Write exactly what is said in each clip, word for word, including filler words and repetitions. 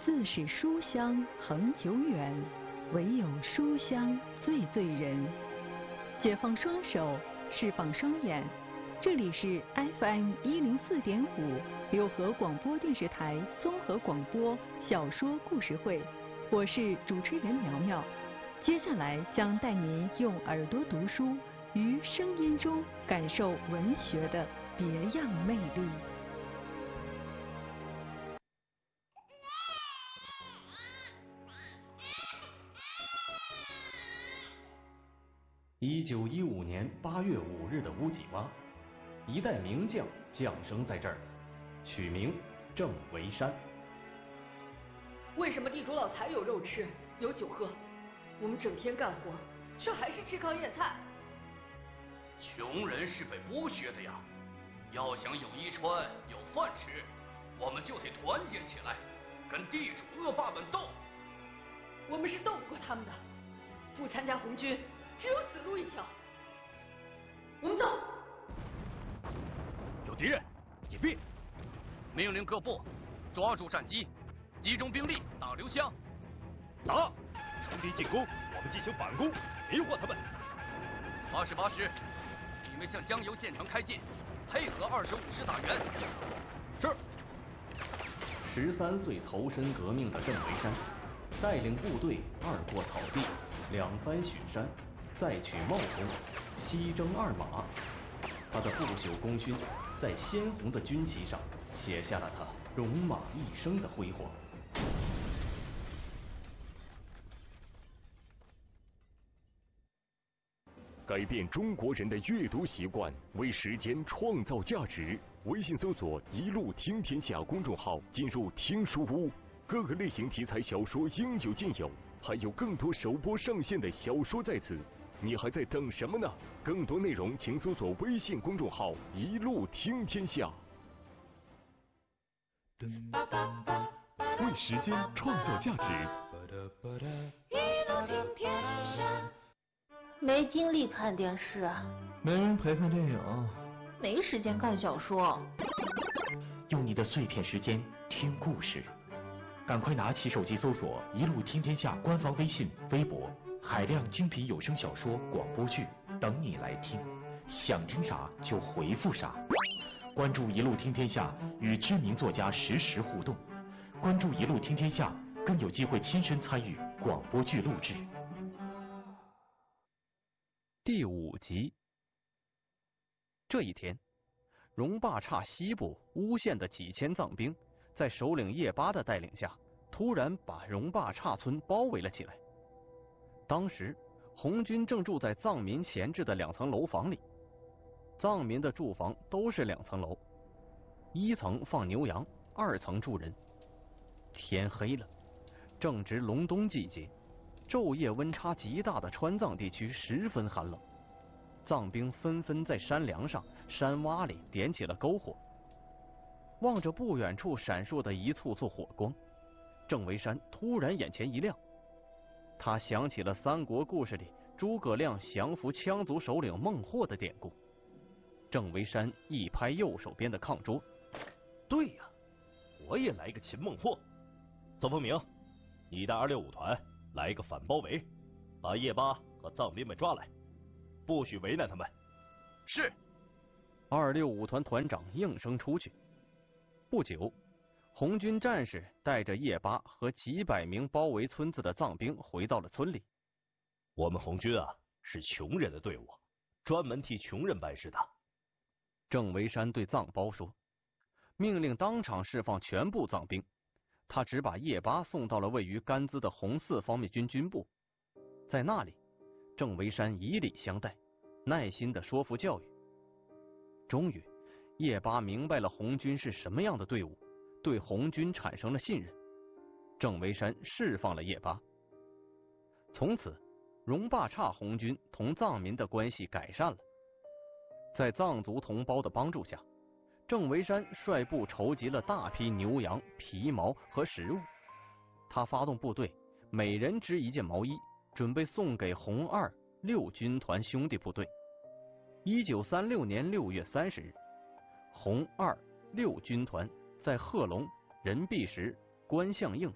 自是书香恒久远，唯有书香最醉人。解放双手，释放双眼，这里是 F M 一零四点五六合广播电视台综合广播小说故事会，我是主持人苗苗。接下来将带您用耳朵读书，于声音中感受文学的别样魅力。 一九一五年八月五日的乌脊洼，一代名将降生在这儿，取名郑维山。 为什么地主老财有肉吃，有酒喝，我们整天干活，却还是吃糠咽菜？ 穷人是被剥削的呀，要想有衣穿，有饭吃，我们就得团结起来，跟地主恶霸们斗。 我们是斗不过他们的，不参加红军，只有死路一条。我们走。 有敌人，隐蔽！命令各部抓住战机，集中兵力打刘湘。 打！乘敌进攻，我们进行反攻，迷惑他们。 八十八师，你们向江油县城开进，配合二十五师打援。 是。 十三岁投身革命的郑维山，带领部队二过草地，两番雪山，再取茂通，西征二马。他的不朽功勋在鲜红的军旗上写下了他戎马一生的辉煌。 改变中国人的阅读习惯，为时间创造价值。微信搜索“一路听天下”公众号，进入听书屋，各个类型题材小说应有尽有，还有更多首播上线的小说在此。你还在等什么呢？更多内容请搜索微信公众号“一路听天下”。为时间创造价值。 一路听天下。没精力看电视， 没人陪看电影， 没时间看小说。 用你的碎片时间听故事，赶快拿起手机搜索“一路听天下”官方微信、微博，海量精品有声小说、广播剧等你来听，想听啥就回复啥。关注“一路听天下”，与知名作家实时互动。关注“一路听天下”，更有机会亲身参与广播剧录制。 第五集。这一天，戎霸刹西部乌县的几千藏兵，在首领叶巴的带领下，突然把戎霸刹村包围了起来。当时，红军正住在藏民闲置的两层楼房里。藏民的住房都是两层楼，一层放牛羊，二层住人。天黑了，正值隆冬季节。昼夜温差极大的川藏地区十分寒冷，藏兵纷纷在山梁上、山洼里点起了篝火。望着不远处闪烁的一簇簇火光，郑维山突然眼前一亮，他想起了三国故事里诸葛亮降服羌族首领孟获的典故。郑维山一拍右手边的炕桌：“ 对呀，我也来个擒孟获。邹凤鸣，你带二六五团。”来个反包围，把叶巴和藏兵们抓来，不许为难他们。 是。 二六五团团长应声出去。不久，红军战士带着叶巴和几百名包围村子的藏兵回到了村里。 我们红军啊，是穷人的队伍，专门替穷人办事的。 郑维山对藏胞说，命令当场释放全部藏兵。他只把叶巴送到了位于甘孜的红四方面军军部，在那里，郑维山以礼相待，耐心地说服教育。终于，叶巴明白了红军是什么样的队伍，对红军产生了信任。郑维山释放了叶巴。从此，戎霸刹红军同藏民的关系改善了。在藏族同胞的帮助下，郑维山率部筹集了大批牛羊、皮毛和食物。他发动部队，每人织一件毛衣，准备送给红二六军团兄弟部队。一九三六年六月三十日，红二六军团在贺龙、任弼时、关相应、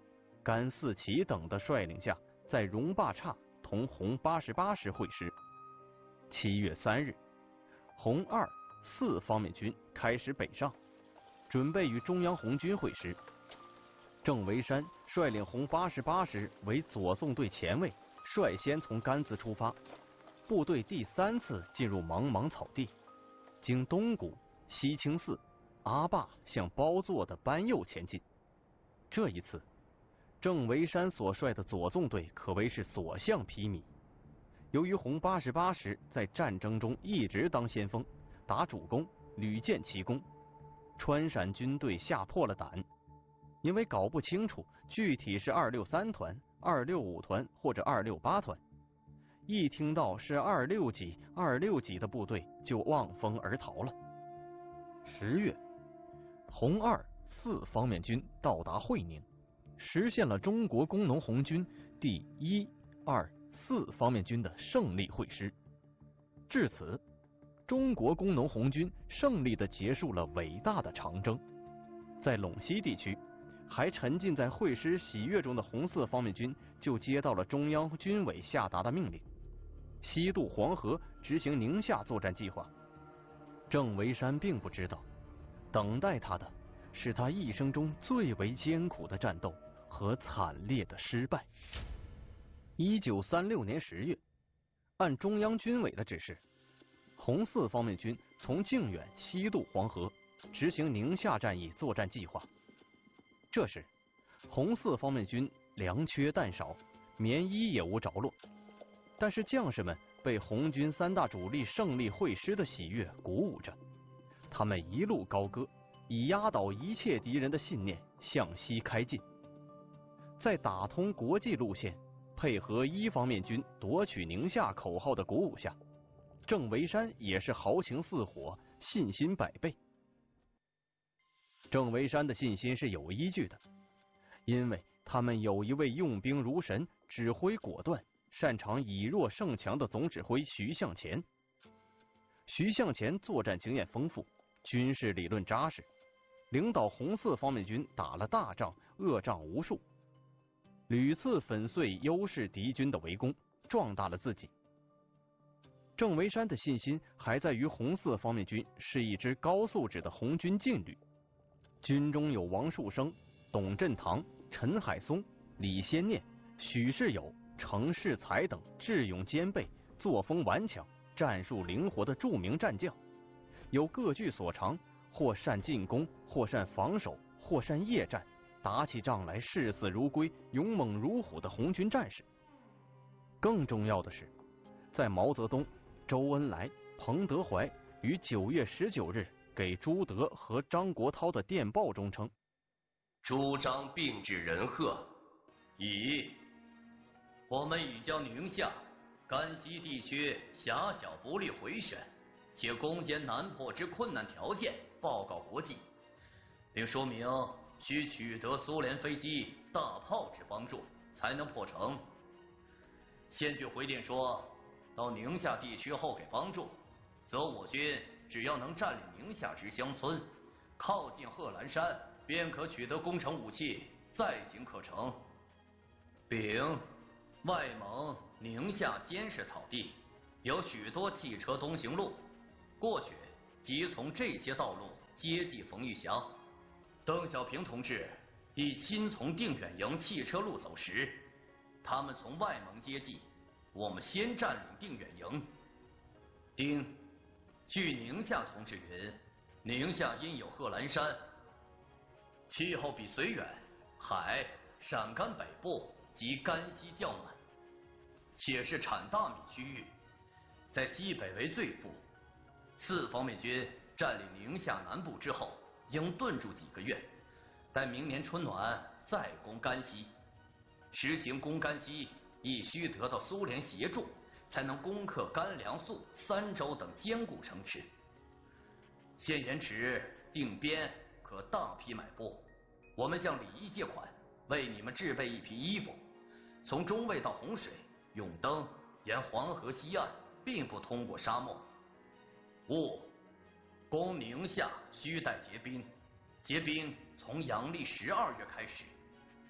甘四奇等的率领下，在戎坝刹同红八十八师会师。七月三日，红二、四方面军开始北上，准备与中央红军会师。郑维山率领红八十八师为左纵队前卫，率先从甘孜出发，部队第三次进入茫茫草地，经东谷、西清寺、阿坝向包座的班右前进。这一次，郑维山所率的左纵队可谓是所向披靡。由于红八十八师在战争中一直当先锋，打主攻，屡建奇功，川陕军队吓破了胆。因为搞不清楚具体是二六三团、二六五团或者二六八团，一听到是二六几、二六几的部队，就望风而逃了。十月，红二、四方面军到达会宁，实现了中国工农红军第一、二、四方面军的胜利会师。至此，中国工农红军胜利地结束了伟大的长征。在陇西地区，还沉浸在会师喜悦中的红四方面军就接到了中央军委下达的命令，西渡黄河，执行宁夏作战计划。郑维山并不知道，等待他的是他一生中最为艰苦的战斗和惨烈的失败。一九三六年十月，按中央军委的指示，红四方面军从靖远西渡黄河，执行宁夏战役作战计划。这时，红四方面军粮缺弹少，棉衣也无着落，但是将士们被红军三大主力胜利会师的喜悦鼓舞着，他们一路高歌，以压倒一切敌人的信念向西开进。在打通国际路线，配合一方面军夺取宁夏口号的鼓舞下，郑维山也是豪情似火，信心百倍。郑维山的信心是有依据的，因为他们有一位用兵如神、指挥果断、擅长以弱胜强的总指挥徐向前。徐向前作战经验丰富，军事理论扎实，领导红四方面军打了大仗，恶仗无数，屡次粉碎优势敌军的围攻，壮大了自己。郑维山的信心还在于红四方面军是一支高素质的红军劲旅，军中有王树声、董振堂、陈海松、李先念、许世友、程世才等智勇兼备、作风顽强、战术灵活的著名战将，有各具所长，或善进攻，或善防守，或善夜战，打起仗来视死如归、勇猛如虎的红军战士。更重要的是，在毛泽东、周恩来、彭德怀于九月十九日给朱德和张国焘的电报中称： 朱张并至仁贺，乙，我们已将宁夏、甘西地区狭小不利回旋且攻坚难破之困难条件报告国际，并说明需取得苏联飞机、大炮之帮助才能破城。现据回电说，到宁夏地区后给帮助，则我军只要能占领宁夏之乡村，靠近贺兰山，便可取得攻城武器，再行可成。丙，外蒙、宁夏监视草地有许多汽车通行路，过去即从这些道路接济冯玉祥。邓小平同志已亲从定远营汽车路走时，他们从外蒙接济，我们先占领定远营。丁，据宁夏同志云，宁夏因有贺兰山，气候比绥远，海、陕甘北部及甘西较暖，且是产大米区域，在西北为最富。四方面军占领宁夏南部之后，应顿住几个月，待明年春暖再攻甘西。实行攻甘西，亦需得到苏联协助，才能攻克甘良肃、三州等坚固城池。现延迟定边可大批买布，我们向李毅借款，为你们制备一批衣服。从中卫到洪水、永登，沿黄河西岸，并不通过沙漠。五，攻宁夏需待结冰，结冰从阳历十二月开始，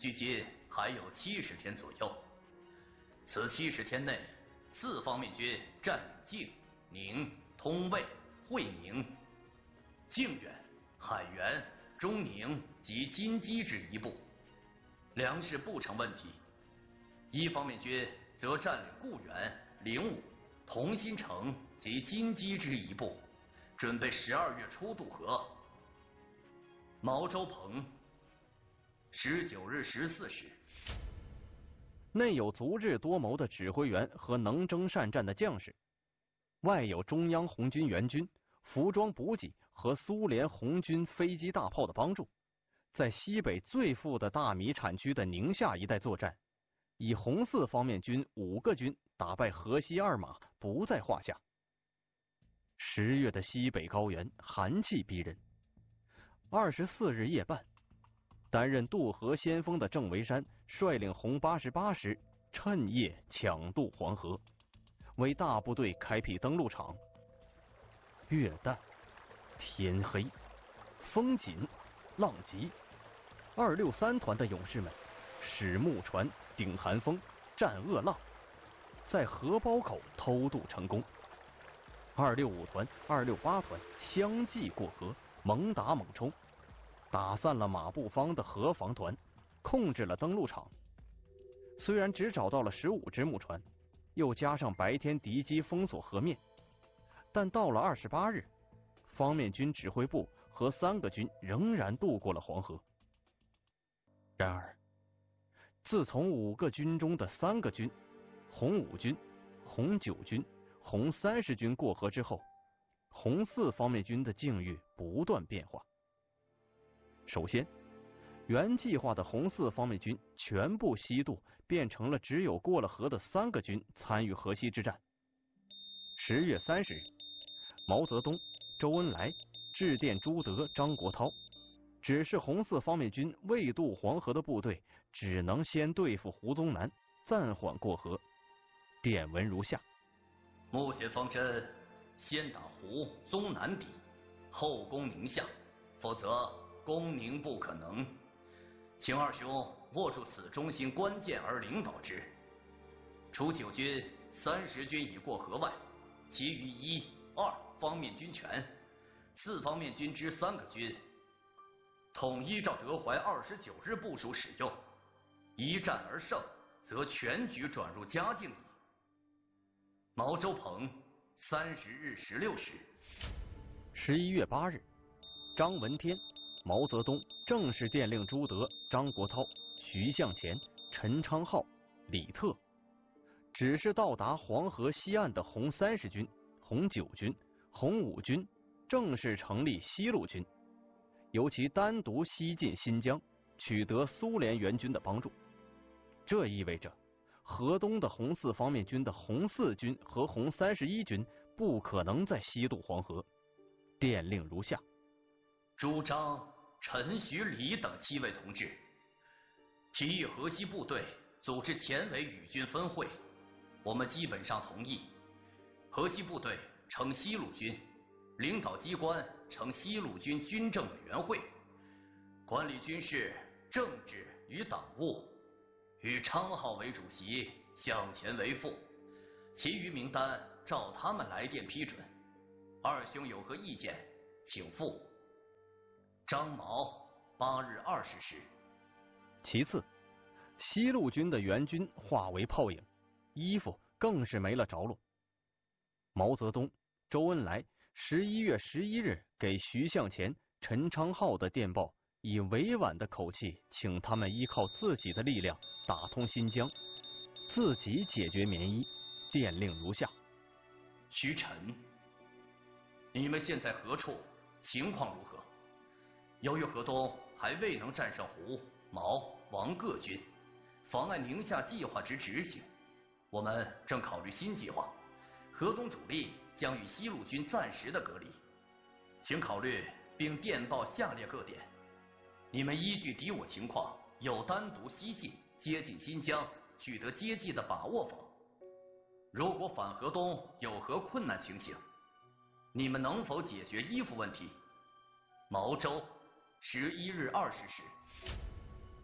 距今还有七十天左右。此七十天内，四方面军占领晋、宁、通渭、会宁、靖远、海原、中宁及金鸡之一部，粮食不成问题。一方面军则占领固原、灵武、同心城及金鸡之一部，准备十二月初渡河。毛周鹏，十九日十四时。 内有足智多谋的指挥员和能征善战的将士，外有中央红军援军、服装补给和苏联红军飞机大炮的帮助，在西北最富的大米产区的宁夏一带作战，以红四方面军五个军打败河西二马不在话下。十月的西北高原寒气逼人。二十四日夜半，担任渡河先锋的郑维山率领红八十八师趁夜抢渡黄河，为大部队开辟登陆场。月淡，天黑，风紧，浪急。二六三团的勇士们使木船顶寒风，战恶浪，在荷包口偷渡成功。二六五团、二六八团相继过河，猛打猛冲，打散了马步芳的河防团，控制了登陆场。虽然只找到了十五只木船，又加上白天敌机封锁河面，但到了二十八日，方面军指挥部和三个军仍然渡过了黄河。然而，自从五个军中的三个军红五军、红九军、红三十军过河之后，红四方面军的境遇不断变化。首先，原计划的红四方面军全部西渡，变成了只有过了河的三个军参与河西之战。十月三十日，毛泽东、周恩来致电朱德、张国焘，指示红四方面军未渡黄河的部队只能先对付胡宗南，暂缓过河。电文如下： 目前方针，先打胡、宗南底，后攻宁夏，否则攻宁不可能。请二兄握住此中心关键而领导之。除九军、三十军已过河外，其余一、二方面军全，四方面军之三个军，统依照德怀二十九日部署使用。一战而胜，则全局转入佳境矣。毛周鹏，三十日十六时。 十一月八日，张闻天、毛泽东正式电令朱德、张国焘、徐向前、陈昌浩、李特，指示到达黄河西岸的红三十军、红九军、红五军正式成立西路军，由其单独西进新疆，取得苏联援军的帮助。这意味着河东的红四方面军的红四军和红三十一军不可能再西渡黄河。电令如下： 朱张、陈、徐、李等七位同志提议河西部队组织前委与军分会，我们基本上同意。河西部队称西路军，领导机关称西路军军政委员会，管理军事、政治与党务，以昌浩为主席，向前为副，其余名单照他们来电批准。二兄有何意见，请复。张毛，八日二十时。 其次，西路军的援军化为泡影，衣服更是没了着落。毛泽东、周恩来十一月十一日给徐向前、陈昌浩的电报，以委婉的口气请他们依靠自己的力量打通新疆，自己解决棉衣。电令如下： 徐晨，你们现在何处？情况如何？由于河东还未能战胜胡、毛、王各军，妨碍宁夏计划之执行，我们正考虑新计划。河东主力将与西路军暂时的隔离，请考虑并电报下列各点：你们依据敌我情况，有单独西进接近新疆，取得接济的把握否？如果反河东有何困难情形，你们能否解决衣服问题？毛周，十一日二十时。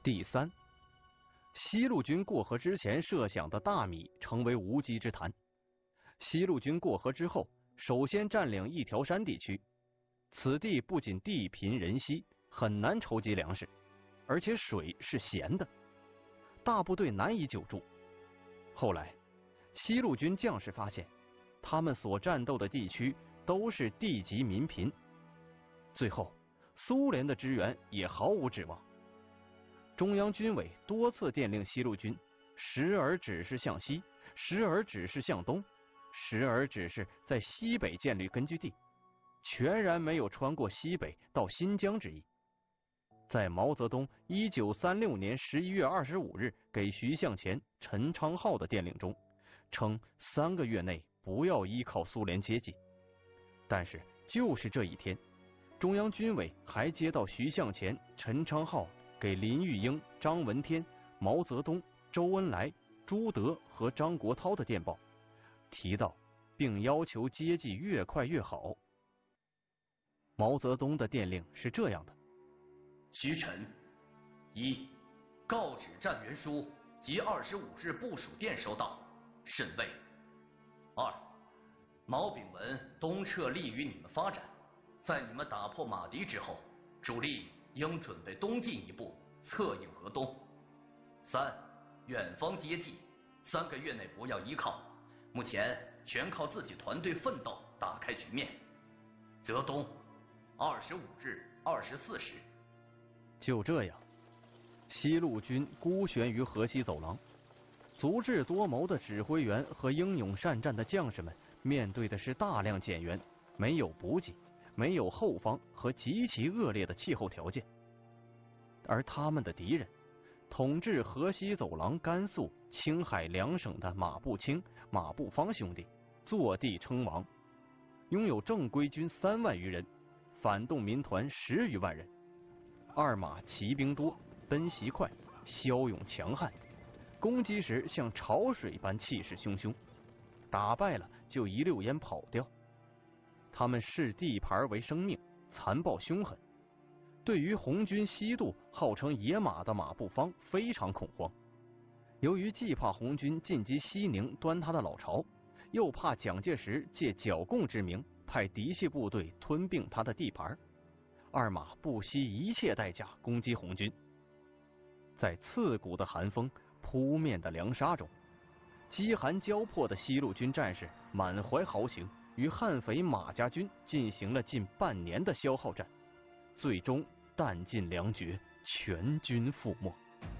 第三，西路军过河之前设想的大米成为无稽之谈。西路军过河之后，首先占领一条山地区，此地不仅地贫人稀，很难筹集粮食，而且水是咸的，大部队难以久住。后来，西路军将士发现，他们所战斗的地区都是地瘠民贫，最后苏联的支援也毫无指望。中央军委多次电令西路军，时而指示向西，时而指示向东，时而指示在西北建立根据地，全然没有穿过西北到新疆之意。在毛泽东一九三六年十一月二十五日给徐向前、陈昌浩的电令中，称三个月内不要依靠苏联接济。但是就是这一天，中央军委还接到徐向前、陈昌浩给林玉英、张闻天、毛泽东、周恩来、朱德和张国焘的电报，提到并要求接济越快越好。毛泽东的电令是这样的： 徐臣，一，告指战元书及二十五日部署电收到，甚慰。二，毛炳文东撤利于你们发展，在你们打破马敌之后，主力应准备东进一步，策应河东。三，远方接济，三个月内不要依靠，目前全靠自己团队奋斗打开局面。泽东，二十五日二十四时。 就这样，西路军孤悬于河西走廊，足智多谋的指挥员和英勇善战的将士们面对的是大量减员，没有补给，没有后方和极其恶劣的气候条件。而他们的敌人，统治河西走廊甘肃、青海两省的马步青、马步芳兄弟，坐地称王，拥有正规军三万余人，反动民团十余万人。二马骑兵多，奔袭快，骁勇强悍，攻击时像潮水般气势汹汹，打败了就一溜烟跑掉。他们视地盘为生命，残暴凶狠。对于红军西渡号称野马的马步芳非常恐慌，由于既怕红军进击西宁端他的老巢，又怕蒋介石借剿共之名派嫡系部队吞并他的地盘，二马不惜一切代价攻击红军。在刺骨的寒风、扑面的凉沙中，饥寒交迫的西路军战士满怀豪情，与悍匪马家军进行了近半年的消耗战，最终弹尽粮绝，全军覆没。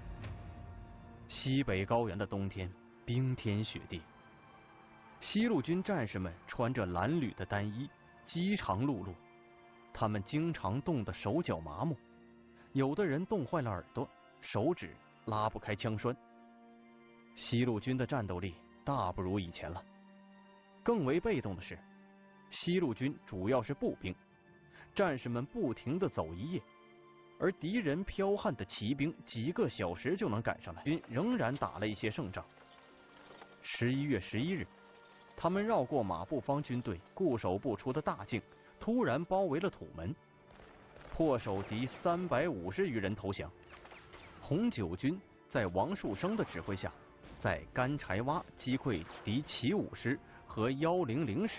西北高原的冬天，冰天雪地，西路军战士们穿着蓝缕的单衣，饥肠辘辘，他们经常冻得手脚麻木，有的人冻坏了耳朵，手指拉不开枪栓。西路军的战斗力大不如以前了。更为被动的是，西路军主要是步兵，战士们不停地走一夜，而敌人剽悍的骑兵几个小时就能赶上来，军仍然打了一些胜仗。十一月十一日，他们绕过马步芳军队固守不出的大境，突然包围了土门，破守敌三百五十余人投降。红九军在王树声的指挥下，在干柴洼击溃敌七五师和幺零零师。